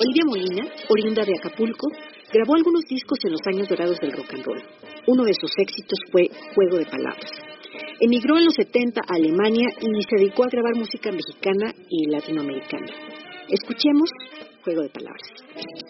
Olivia Molina, oriunda de Acapulco, grabó algunos discos en los años dorados del rock and roll. Uno de sus éxitos fue Juego de Palabras. Emigró en los 70 a Alemania y se dedicó a grabar música mexicana y latinoamericana. Escuchemos Juego de Palabras.